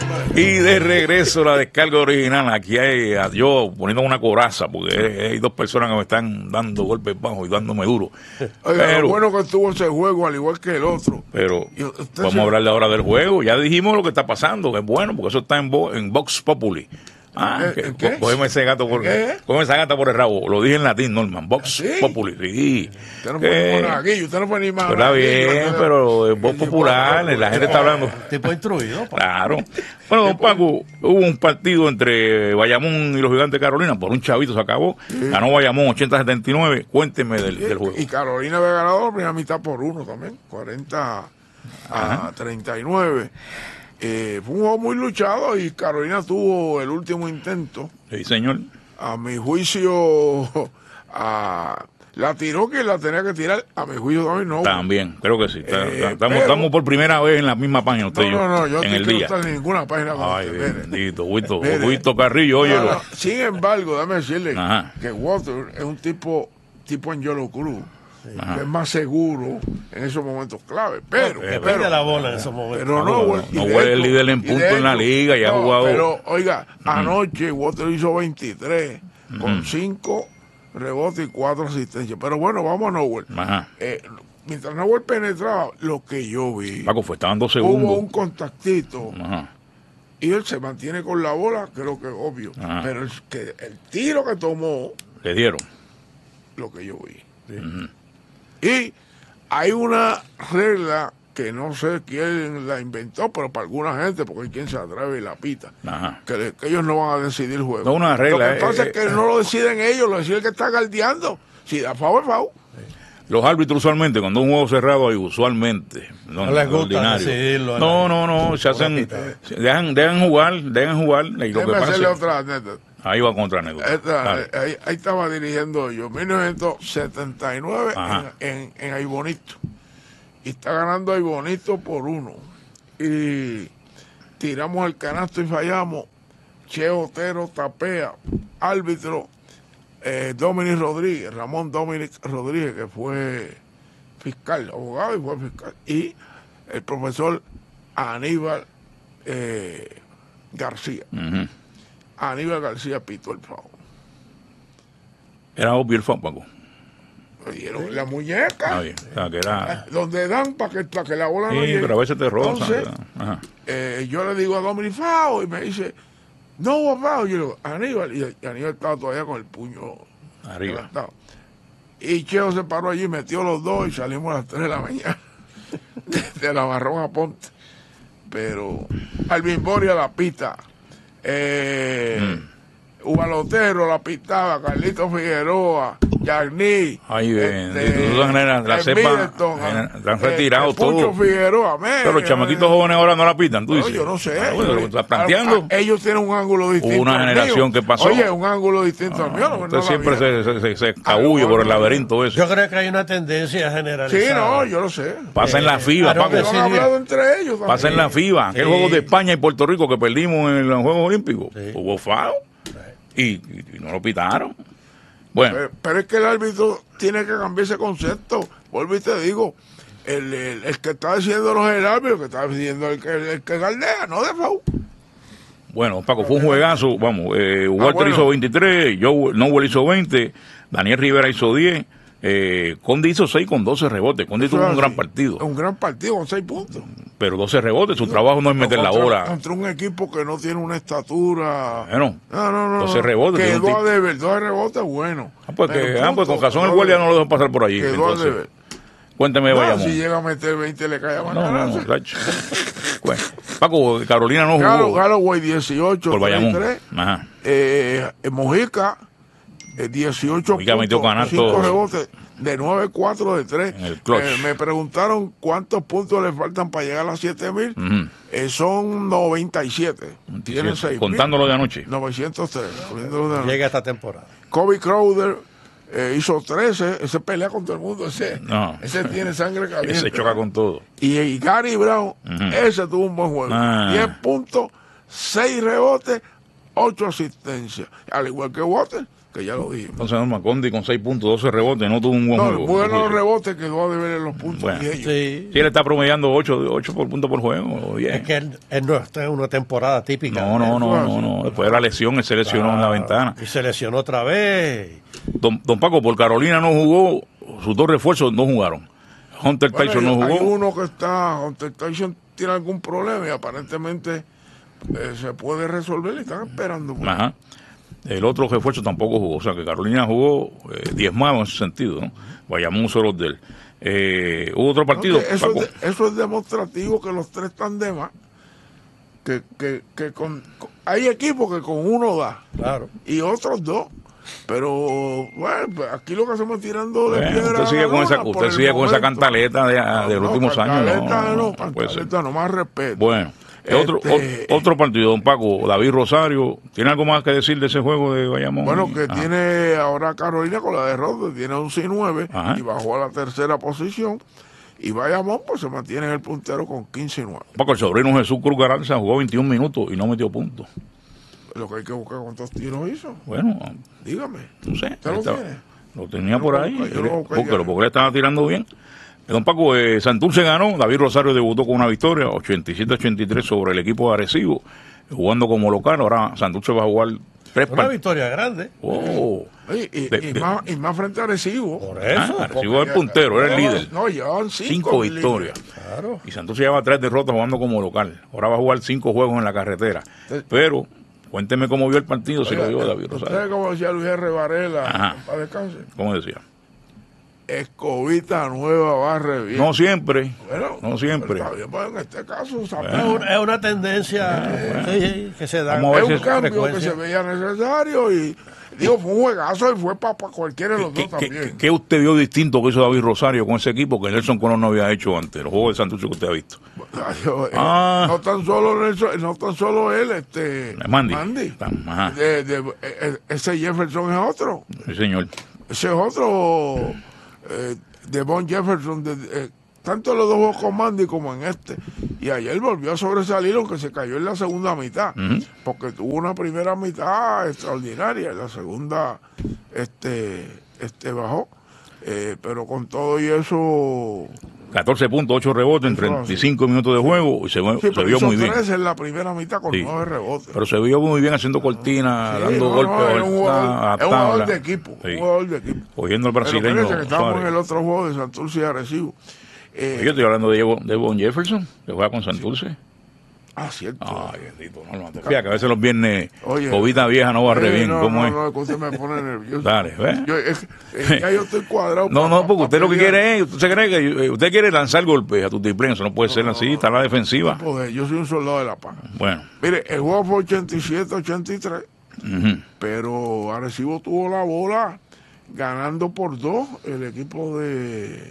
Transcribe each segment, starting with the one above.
Y de regreso la descarga original. Aquí hay yo poniendo una coraza porque hay dos personas que me están dando golpes bajos y dándome duro. Oiga, lo bueno que estuvo ese juego al igual que el otro. Pero vamos a hablarle ahora del juego. Ya dijimos lo que está pasando, que es bueno porque eso está en Vox Populi. Cógeme ese gato por el rabo. Lo dije en latín, Norman. Vox Populi. Sí. Usted no puede nada aquí, usted no puede ni más. Está bien, pero es voz popular, la gente está hablando. Tipo instruido. Claro. Bueno, don Paco, hubo un partido entre Bayamón y los Gigantes de Carolina. Por un chavito se acabó. Ganó Bayamón 80-79. Cuénteme del juego. Y Carolina había ganado la primera mitad por 1 también. 40-39. Fue un juego muy luchado y Carolina tuvo el último intento. Sí, señor. A mi juicio, la tiró que la tenía que tirar. A mi juicio también no. También, creo que sí. Estamos por primera vez en la misma página usted y yo. No, yo en el día. No está en ninguna página. Ay, bendito, Huito Carrillo, óyelo. Sin embargo, déjame decirle que Walter es un tipo Angelo Cruz. Que es más seguro en esos momentos clave, pero la bola en esos momentos. Pero no fue el líder en punto en la liga y ha jugado. Pero oiga, anoche Walter hizo 23 con 5 rebotes y 4 asistencias. Pero bueno, vamos a Nowell. Mientras Nowell penetraba, lo que yo vi, Paco, estaban 2 segundos. Hubo un contactito. Y él se mantiene con la bola, creo que es obvio. Pero el tiro que tomó, le dieron lo que yo vi. Y hay una regla que no sé quién la inventó, pero para alguna gente, porque hay quien se atreve y la pita, que ellos no van a decidir el juego. No, una regla. Lo que pasa es que no lo deciden ellos, lo decide el que está guardiando. Si da favor, favor. Los árbitros usualmente, cuando un juego cerrado hay usualmente, no les gusta decidirlo. No, se hacen, dejan jugar. Y lo que pasa hacerle otra anécdota. Ahí va contra anécdota. Ahí estaba dirigiendo yo, 1979 en Aibonito. Y está ganando Aibonito por 1. Y tiramos el canasto y fallamos. Che Otero tapea, árbitro Dominic Rodríguez, Ramón Dominic Rodríguez, que fue fiscal, abogado y fue fiscal. Y el profesor Aníbal García. Aníbal García pitó el foul. Era obvio el foul, Paco. ¿Oyeron? La muñeca. Que era... Donde dan para que la bola no llegue. Pero a veces te rozan. Yo le digo a Dominic foul y me dice, no, foul. Yo le digo, Aníbal. Y Aníbal estaba todavía con el puño arriba. Levantado. Y Cheo se paró allí, metió los dos y salimos a las 3 de la mañana. De la Marrón a Ponte. Pero Alvin Boria la pita. Ubalotero la pitaba, Carlito Figueroa, Yarní, la cepa están retirados todos. Figueroa, pero los chamaquitos jóvenes ahora no la pitan, tú dices. Yo no sé. Lo estás planteando. Ellos tienen un ángulo distinto. Una generación que pasó. Oye, un ángulo distinto al mío. Usted siempre se escabulle por el laberinto eso. Yo creo que hay una tendencia generalizada. Sí, no, yo lo sé. Pasa en la FIBA, Paco. Han hablado entre ellos. Pasa en la FIBA. Aquel juego de España y Puerto Rico que perdimos en los Juegos Olímpicos. Hubo foul. Y no lo pitaron. Bueno. Pero es que el árbitro tiene que cambiar ese concepto. Vuelvo y te digo, el que está diciendo no es el árbitro, el que está diciendo el que galdea, no de foul. Bueno, Paco, fue un juegazo. Vamos, Walter hizo 23, Nowell hizo 20, Daniel Rivera hizo 10. Condi hizo 6 con 12 rebotes. Condi tuvo un gran partido. Un gran partido con 6 puntos. Pero 12 rebotes, su trabajo no es meter la bola. Contra un equipo que no tiene una estatura. Bueno, no. 12 rebotes. Quedó a deber, 2 rebotes, bueno. Pues con razón el guardia no lo dejó pasar por allí. Quedó a deber. Cuénteme, Bayamón. Si llega a meter 20 le cae a No, bueno, Paco, Carolina no jugó. Galloway 18 por Bayamón. Mojica 18 puntos, 5 rebotes, de 9-4 de 3. Me preguntaron cuántos puntos le faltan para llegar a las 7,000. Son 97. Tienen 6,000. Contándolo de anoche. 903. Llega esta temporada. Kobe Crowder hizo 13. Ese pelea con todo el mundo. Ese tiene sangre caliente. Ese choca con todo. Y Gary Brown, ese tuvo un buen juego. 10 puntos, 6 rebotes, 8 asistencias. Al igual que Walter, que ya lo dijimos. Entonces Norman Conde con 6 puntos, 12 rebotes, no tuvo un buen juego. Bueno, los rebotes quedó a deber en los puntos. Bueno, sí, él está promediando 8 por punto por juego. O 10. Es que él no está en una temporada típica. No. Después de la lesión, él se lesionó en la ventana. Y se lesionó otra vez. Don Paco, por Carolina no jugó, sus 2 refuerzos no jugaron. Hunter Tyson no jugó. Hay uno que está, Hunter Tyson tiene algún problema y aparentemente se puede resolver y están esperando. Ajá. El otro refuerzo tampoco jugó, o sea que Carolina jugó diezmado en ese sentido, ¿no? Bayamón solo de él. Hubo otro partido. Eso es demostrativo que los 3 están de más. Hay equipos que con uno da, claro, y otros 2. Pero bueno, aquí lo que hacemos es tirando de piedra. Usted sigue con esa cantaleta de los últimos años. No más respeto. Bueno. Otro partido, don Paco, David Rosario, ¿tiene algo más que decir de ese juego de Bayamón? Bueno, que tiene ahora Carolina con la derrota, tiene 11-9 y bajó a la tercera posición. Y Bayamón pues se mantiene en el puntero con 15-9. Paco, el sobrino Jesús Cruz Garanza jugó 21 minutos y no metió puntos. Lo que hay que buscar cuántos tiros hizo. Bueno, dígame. No sé. ¿Usted lo tiene? Lo tenía por ahí. Porque él estaba tirando bien. Don Paco, Santurce ganó, David Rosario debutó con una victoria, 87-83 sobre el equipo de Arecibo, jugando como local. Ahora Santurce va a jugar 3 partidos. Una victoria grande. Y más frente a Arecibo. Por eso. Arecibo es el puntero, era el líder. No, llevaban 5 victorias. Claro. Y Santurce lleva 3 derrotas jugando como local. Ahora va a jugar 5 juegos en la carretera. Pero cuénteme cómo vio el partido, si lo vio David Rosario. ¿Usted cómo decía Luis R. Varela? Para descanse. ¿Cómo decía? Escobita nueva barre bien. No siempre. Bueno, no siempre. Está bien, pues en este caso es una tendencia que se da. Es un cambio que se veía necesario y digo, fue un juegazo y fue para cualquiera de los dos también. ¿Qué usted vio distinto que hizo David Rosario con ese equipo que Nelson Colón no había hecho antes? Los juegos de Santurce que usted ha visto. No tan solo Nelson, no tan solo él, Mandy. Ese Jefferson es otro. Sí, señor. Ese es otro. Devon Jefferson, tanto en los 2 juegos con Mandy como en este. Y ayer volvió a sobresalir, aunque se cayó en la segunda mitad, porque tuvo una primera mitad extraordinaria, en la segunda bajó. Pero con todo y eso... 14 puntos, 8 rebotes en 35 minutos de juego y se vio muy bien. 13 en la primera mitad con 9 rebotes. Pero se vio muy bien haciendo cortina, dando golpes es un jugador de equipo. Un jugador de equipo. Cogiendo el brasileño. Que estamos en el otro juego de Santurce y Arecibo. Yo estoy hablando de Von Jefferson, que juega con Santurce. Cierto. Ay, bendito. Fíjate que a veces los viernes, cobita vieja no barre bien. ¿Cómo es? No, usted me pone nervioso. Dale, ¿ves? Ya yo estoy cuadrado. No, porque usted lo que quiere es, usted quiere lanzar golpes a tu triple, eso no puede ser así, está la defensiva. Yo soy un soldado de la paz. Bueno. Mire, el juego fue 87-83, pero Arecibo tuvo la bola ganando por 2 el equipo de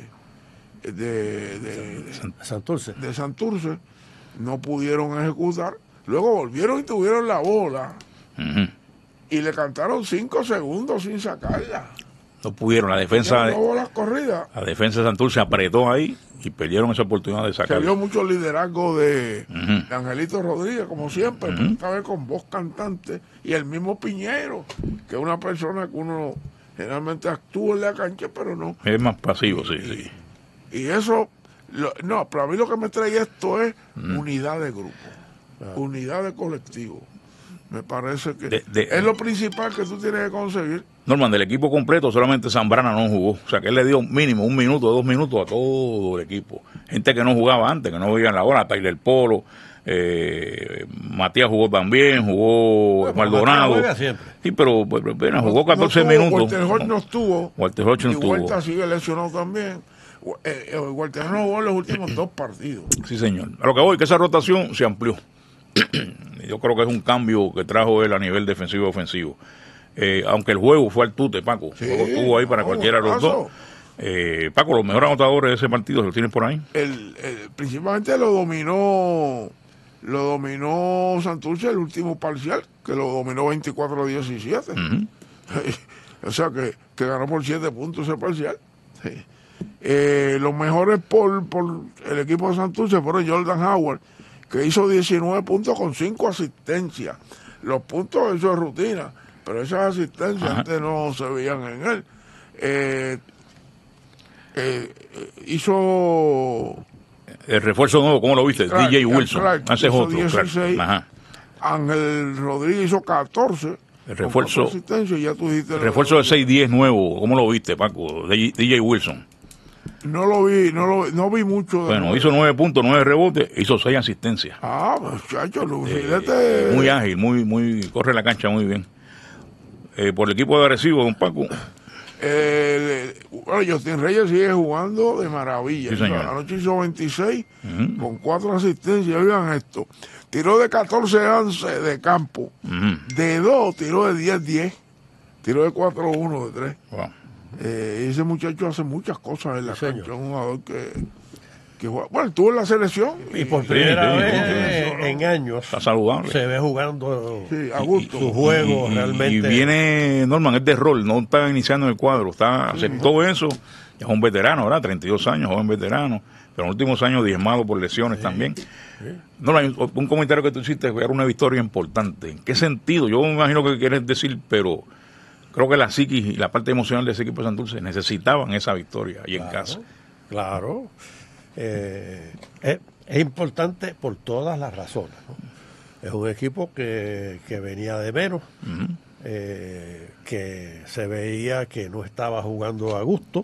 Santurce. No pudieron ejecutar. Luego volvieron y tuvieron la bola. Y le cantaron 5 segundos sin sacarla. No pudieron. La defensa la defensa de Santurce apretó ahí y perdieron esa oportunidad de sacarla. Se vio mucho liderazgo de Angelito Rodríguez, como siempre, esta vez con voz cantante. Y el mismo Piñero, que es una persona que uno generalmente actúa en la cancha, pero no. Es más pasivo, sí. Y eso... pero a mí lo que me trae esto es unidad de grupo, unidad de colectivo. Me parece que es lo principal que tú tienes que conseguir. Norman, del equipo completo solamente Zambrana no jugó. O sea que él le dio mínimo 1 minuto, 2 minutos a todo el equipo. Gente que no jugaba antes, que no veían la hora, Tyler Polo, Matías jugó también, jugó Maldonado. Sí, pero jugó 14 minutos. Walter Hodge no estuvo. Walter Hodge no estuvo. Y Walter sigue lesionado también. Walter no jugó en los últimos 2 partidos. Sí, señor. A lo que voy, que esa rotación se amplió. Yo creo que es un cambio que trajo él a nivel defensivo y ofensivo. Aunque el juego fue al tute, Paco. El juego estuvo ahí para cualquiera de los dos. Paco, los mejores anotadores de ese partido, ¿se lo tienes por ahí? Principalmente lo dominó Santurce el último parcial, que lo dominó 24-17. O sea que ganó por 7 puntos ese parcial. Los mejores por el equipo de Santurce fueron Jordan Howard, que hizo 19 puntos con 5 asistencias. Los puntos, eso es rutina. pero esas asistencias antes no se veían en él. Hizo el refuerzo nuevo, ¿cómo lo viste? Clark, DJ Wilson. Hace hizo otro, 16. Ángel Rodríguez hizo 14. El refuerzo, ya tú dijiste el refuerzo de 6-10 nuevo, ¿cómo lo viste, Paco? DJ Wilson. No lo vi mucho. Bueno, hizo 9 puntos, 9 rebotes, hizo 6 asistencias. Muchacho, muy ágil, muy corre la cancha muy bien. Por el equipo de Arecibo, don Paco. Justin Reyes sigue jugando de maravilla. Sí, señor. Anoche hizo 26 con 4 asistencias. Oigan esto. Tiró de 14-11 de campo. De 2 tiró de 10-10. Tiró de 4-1 de 3. Wow. Ese muchacho hace muchas cosas en la cancha. Es un jugador que juega. Bueno, estuvo en la selección. Y por primera vez en años está saludable. se ve jugando a gusto. Su juego realmente. Y viene Norman, es de rol, no está iniciando en el cuadro. Aceptó eso. Es un veterano, ¿verdad? 32 años, joven veterano. Pero en los últimos años diezmado por lesiones también. Norman, un comentario que tú hiciste, era una victoria importante. ¿En qué sentido? Yo me imagino que quieres decir, pero creo que la psiquis y la parte emocional de ese equipo de Santurce necesitaban esa victoria ahí en casa. Claro. Es importante por todas las razones, ¿no? Es un equipo que venía de menos, que se veía que no estaba jugando a gusto.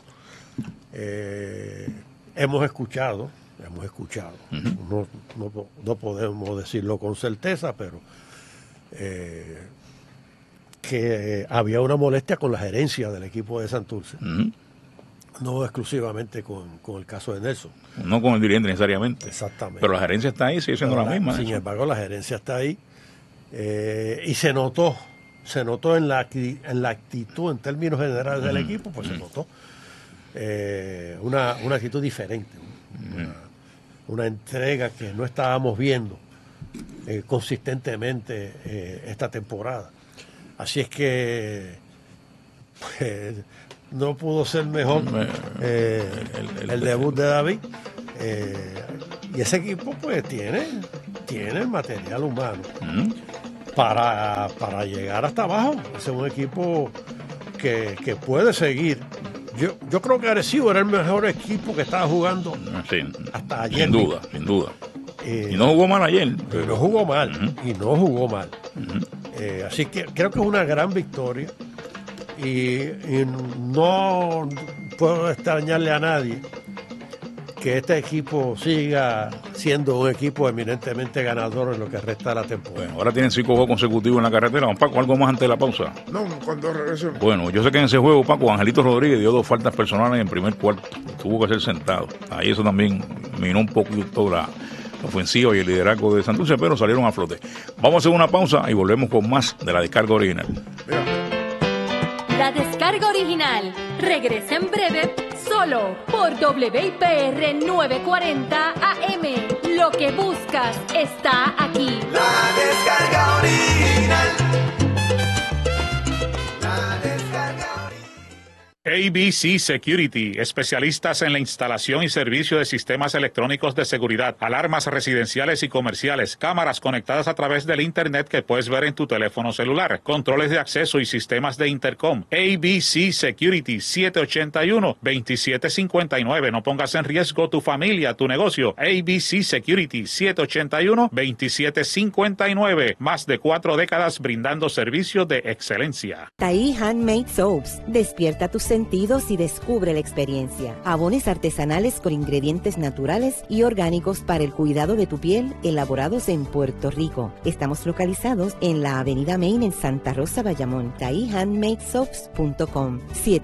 Hemos escuchado, no podemos decirlo con certeza, pero que había una molestia con la gerencia del equipo de Santurce. No exclusivamente con el caso de Nelson. No con el dirigente necesariamente. Exactamente. Pero la gerencia está ahí, sigue siendo la misma. Sin embargo, la gerencia está ahí. Y se notó en la actitud, en términos generales del equipo, pues se notó una actitud diferente. Una entrega que no estábamos viendo consistentemente esta temporada. Así es que pues, no pudo ser mejor el debut de David. Y ese equipo pues tiene el material humano para llegar hasta abajo. Es un equipo que puede seguir. Yo creo que Arecibo era el mejor equipo que estaba jugando hasta ayer. Sin duda. Y no jugó mal ayer. Pero no jugó mal. Así que creo que es una gran victoria. Y no puedo extrañarle a nadie que este equipo siga siendo un equipo eminentemente ganador en lo que resta de la temporada. Bueno, ahora tienen 5 juegos consecutivos en la carretera. Don Paco, ¿algo más antes de la pausa? No, cuando regresen. Bueno, yo sé que en ese juego, Paco, Angelito Rodríguez dio 2 faltas personales en primer cuarto. Tuvo que ser sentado. Ahí eso también minó un poquito la ofensiva y el liderazgo de Santurce, pero salieron a flote. Vamos a hacer una pausa y volvemos con más de la descarga original. La descarga original regresa en breve solo por WIPR 940 AM. Lo que buscas está aquí. La descarga original. La descarga original. ABC Security, especialistas en la instalación y servicio de sistemas electrónicos de seguridad, alarmas residenciales y comerciales, cámaras conectadas a través del internet que puedes ver en tu teléfono celular, controles de acceso y sistemas de intercom. ABC Security, 781-2759. No pongas en riesgo tu familia, tu negocio. ABC Security, 781-2759. Más de 4 décadas brindando servicios de excelencia. Taí Handmade Soaps. Despierta tus sentidos y descubre la experiencia. Jabones artesanales con ingredientes naturales y orgánicos para el cuidado de tu piel, elaborados en Puerto Rico. Estamos localizados en la Avenida Main en Santa Rosa, Bayamón. TaíHandmadeSoaps.com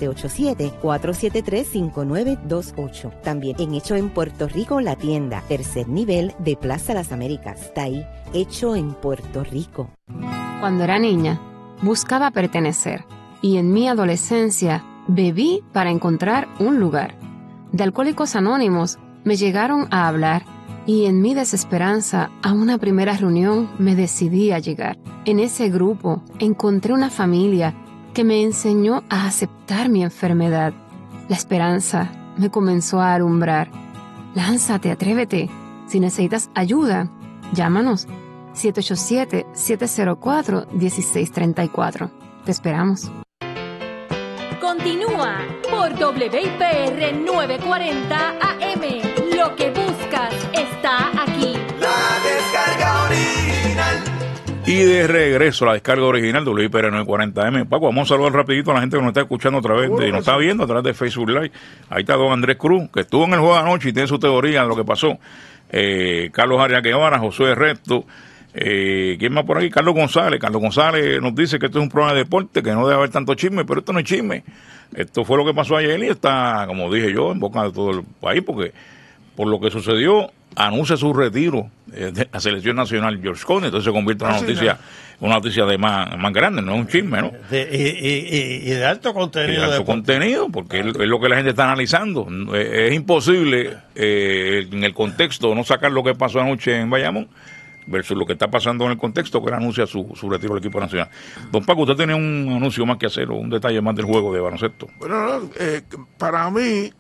787-473-5928. También en Hecho en Puerto Rico, la tienda, tercer nivel de Plaza Las Américas. Taí, hecho en Puerto Rico. Cuando era niña, buscaba pertenecer. Y en mi adolescencia, bebí para encontrar un lugar. De Alcohólicos Anónimos me llegaron a hablar y en mi desesperanza a una primera reunión me decidí a llegar. En ese grupo encontré una familia que me enseñó a aceptar mi enfermedad. La esperanza me comenzó a alumbrar. Lánzate, atrévete. Si necesitas ayuda, llámanos 787-704-1634. Te esperamos. Continúa por WIPR 940 AM. Lo que buscas está aquí. La Descarga Original. Y de regreso a la descarga original de WIPR 940M. Paco, vamos a saludar rapidito a la gente que nos está escuchando a través de, nos está viendo a través de Facebook Live. Ahí está don Andrés Cruz, que estuvo en el juego de anoche y tiene su teoría de lo que pasó. Carlos Arias Guevara, Josué Resto. ¿Quién más por aquí? Carlos González. Carlos González nos dice que esto es un programa de deporte, que no debe haber tanto chisme, pero esto no es chisme. Esto fue lo que pasó ayer y está, como dije yo, en boca de todo el país, porque por lo que sucedió, anuncia su retiro de la selección nacional George Conde, entonces se convierte en una noticia de más grande, no es un chisme, ¿no? Y de alto contenido. Y de alto contenido, porque es lo que la gente está analizando. Es imposible en el contexto no sacar lo que pasó anoche en Bayamón versus lo que está pasando en el contexto que él anuncia su retiro del equipo nacional. Don Paco, usted tiene un anuncio más que hacer o un detalle más del juego de baloncesto. Bueno, para mí,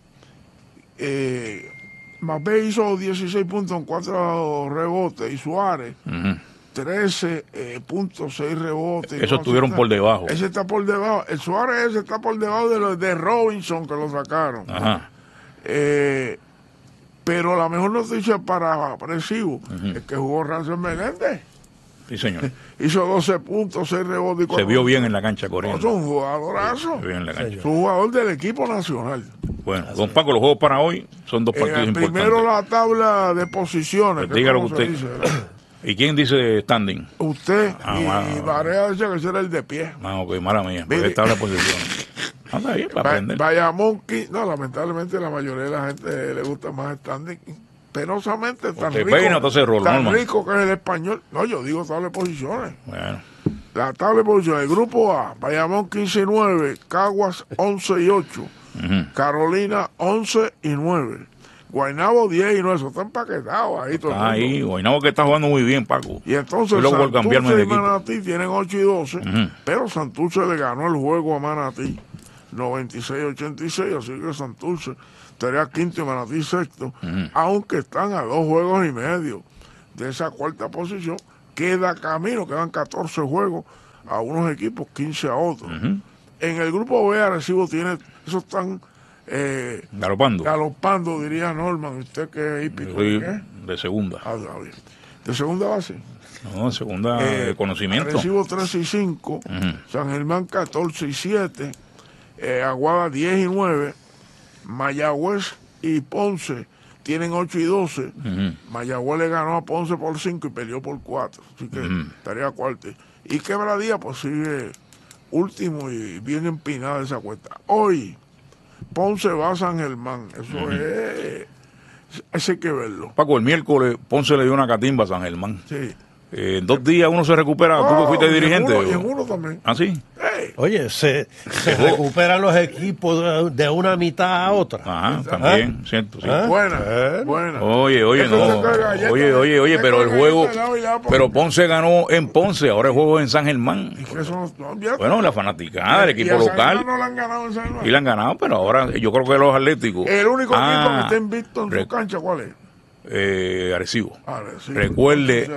Mbappé hizo 16 puntos en 4 rebotes y Suárez 13.6 rebotes. Esos estuvieron por debajo. Ese está por debajo. El Suárez ese está por debajo de Robinson, que lo sacaron. Ajá. Pero la mejor noticia para Arecibo es que jugó Rancel Meléndez. Sí, señor. Hizo 12 puntos, 6 rebotes. Se vio bien en la cancha corriendo. Es un jugadorazo. Se vio bien en la cancha. Es un jugador del equipo nacional. Bueno, don Paco, los juegos para hoy son dos partidos importantes. Primero la tabla de posiciones. Pues diga lo que usted dice. ¿Y quién dice standing? Usted y Barea decía que ese era el de pie. Ok, mala mía. Porque tabla de posiciones. Anda bien, para aprender. Bayamón, no, lamentablemente la mayoría de la gente le gusta más standing. Penosamente tan rico, rico que es el español. No, yo digo tabla de posiciones. Bueno. La tabla de posiciones. El grupo A, Bayamón 15 y 9, Caguas 11 y 8, Carolina 11 y 9, Guaynabo 10 y 9. Eso está empaquetado ahí. Todo ahí, Guaynabo que está jugando muy bien, Paco. Y entonces Santurce y Manatí tienen 8 y 12, pero Santurce le ganó el juego a Manatí 96-86, así que Santurce estaría quinto y Manatí sexto, aunque están a 2 juegos y medio de esa cuarta posición. Queda camino, quedan 14 juegos a unos equipos, 15 a otros. En el grupo B, Arecibo tiene, esos están galopando, diría Norman. ¿Usted qué es hípico? De segunda. Bien. ¿De segunda base? No, de segunda de conocimiento. Arecibo 13 y 5, San Germán 14 y 7, Aguada 10 y 9, Mayagüez y Ponce tienen 8 y 12. Mayagüez le ganó a Ponce por 5 y perdió por 4. Así que estaría cuarto. Y Quebradía pues sigue último y bien empinada esa cuesta. Hoy, Ponce va a San Germán. Eso eso hay que verlo. Paco, el miércoles Ponce le dio una catimba a San Germán. Sí. En 2 días uno se recupera. ¿Tú que fuiste dirigente? Y en uno también. ¿Ah, sí? Oye, se recuperan los equipos de una mitad a otra. Ajá, también, cierto. Sí. Buena. Oye, no. Oye, pero el juego. Pero Ponce ganó en Ponce, ahora el juego es en San Germán. Bueno, la fanaticada del equipo local. No la han ganado en San Germán. Y la han ganado, pero ahora yo creo que los Atléticos. El único equipo que está invicto en su cancha, ¿cuál es? Arecibo. Recuerde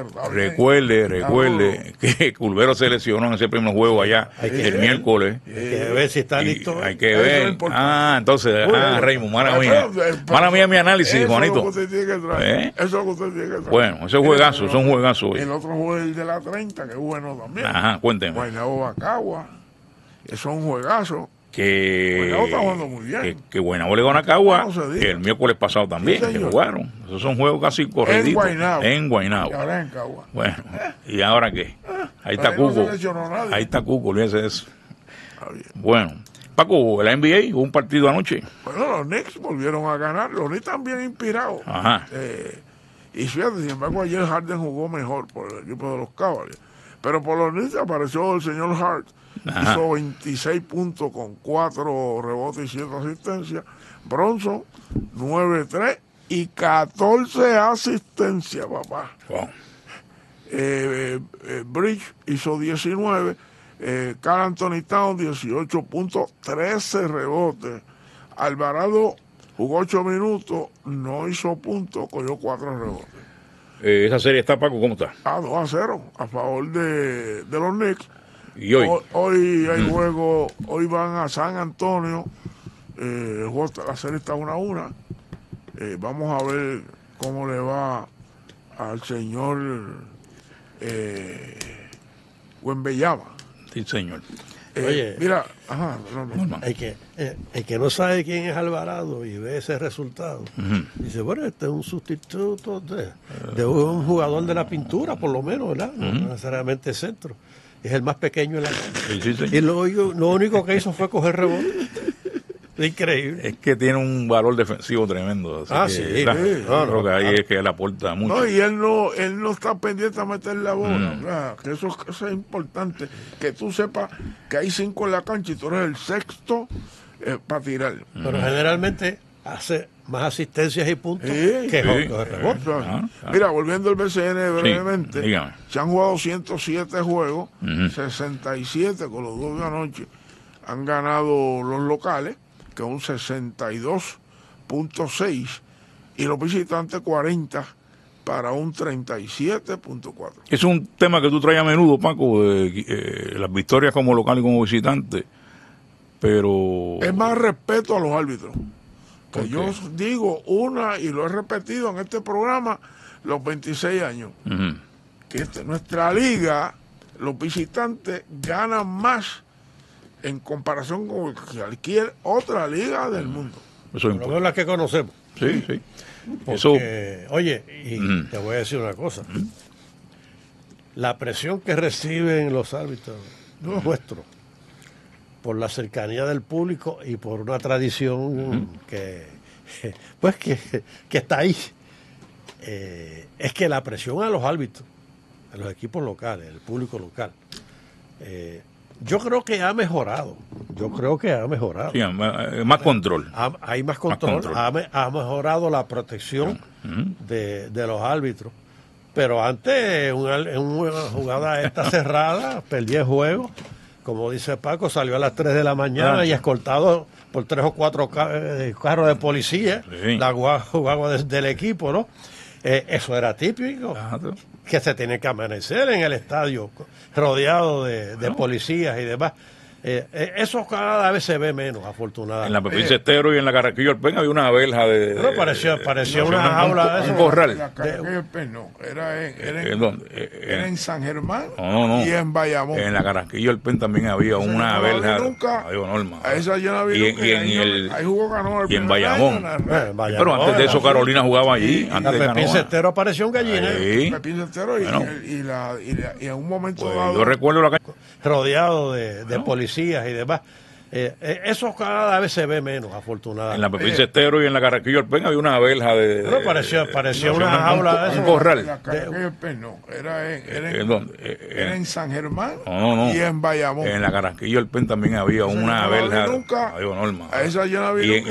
que Culvero se lesionó en ese primer juego allá el miércoles. Hay que ver si está listo. Hay que ver. Entonces, Raymond, mala mía mi análisis, Juanito. Eso es lo que usted tiene que traer. Eso es lo que usted tiene que traer. Bueno, ese juegazo, son juegazos. El otro juego es el de la 30, que es bueno también. Ajá, cuénteme. Guaynabo Bacagua. Eso es un juegazo. Guaynabo está jugando muy bien. Que Guaynabo le ganó a Cagua el miércoles pasado también, que jugaron. Esos son juegos casi corriditos. En Guaynabo. Y ahora en Cagua. Bueno, ¿y ahora qué? Ahí está Cuco. Ahí está Cuco, olvídese de eso. Bueno, Paco, la NBA, hubo un partido anoche. Bueno, los Knicks volvieron a ganar. Los Knicks están bien inspirados. Ajá. Y fíjate, sin embargo, ayer Harden jugó mejor por el equipo de los Cavaliers. Pero por los Knicks apareció el señor Hart. Ajá. Hizo 26 puntos con 4 rebotes y 7 asistencias. Bronson, 9-3 y 14 asistencias, papá. Wow. Bridge hizo 19. Karl Anthony Towns, 18 puntos, 13 rebotes. Alvarado jugó 8 minutos, no hizo puntos, cogió 4 rebotes. Esa serie está, Paco, ¿cómo está? 2-0 a favor de los Knicks. ¿Y hoy? Hoy hay juego, hoy van a San Antonio, la serie está 1-1. Vamos a ver cómo le va al señor Wembanyama. Sí, señor. Oye, mira, el que no sabe quién es Alvarado y ve ese resultado, dice, bueno, este es un sustituto de un jugador de la pintura, por lo menos, ¿verdad? No necesariamente centro. Es el más pequeño en la cancha. Sí, y lo único que hizo fue coger rebote. Increíble. Es que tiene un valor defensivo tremendo. Sí. Creo que ahí es que él aporta mucho. No, y él no está pendiente a meter la bola. Que eso es importante. Que tú sepas que hay 5 en la cancha y tú eres el sexto para tirar. Pero generalmente hace más asistencias y puntos que rebotes. Mira, volviendo al BCN brevemente, se han jugado 107 juegos, 67 con los dos de anoche. Han ganado los locales, que es un 62.6, y los visitantes 40 para un 37.4. Es un tema que tú traes a menudo, Paco, de las victorias como local y como visitante, pero... Es más respeto a los árbitros. Que yo digo y lo he repetido en este programa los 26 años, que nuestra liga, los visitantes ganan más en comparación con cualquier otra liga del mundo. Eso es las que conocemos. Sí. Porque, oye, y te voy a decir una cosa. La presión que reciben los árbitros nuestros por la cercanía del público y por una tradición que está ahí, es que la presión a los árbitros, a los equipos locales, el público local, yo creo que ha mejorado. Sí, más control. Hay más control. Ha mejorado la protección de los árbitros. Pero antes, en una jugada esta cerrada, perdí el juego. Como dice Paco, salió a las 3 de la mañana y escoltado por 3 o 4 carros de policía, la guagua del equipo, ¿no? Eso era típico. Que se tiene que amanecer en el estadio rodeado de policías y demás. Eso cada vez se ve menos, afortunadamente. En la Pepín Cestero y en la Carraquillo Alpen había una verja de... No, parecía una jaula. Un corral. La Carraquillo Alpen no, era en San Germán y en Bayamón. En la Carraquillo Alpen también había una verja. A esa yo no vi nunca. Ahí jugó ganó y en Bayamón. Pero antes de eso Carolina jugaba allí. En la Pepín Cestero apareció un gallina. Pepín Cestero y en un momento dado... Yo recuerdo la calle rodeado de policías y demás. Eso cada vez se ve menos, afortunadamente. En la Pepín Cestero y en la Carraquillo Alpen había una verja de... No, parecía una jaula. Un corral. La Carraquillo Alpen no, era en San Germán y en Bayamón. En la Carraquillo Alpen también había una verja. A esa yo no vi nunca.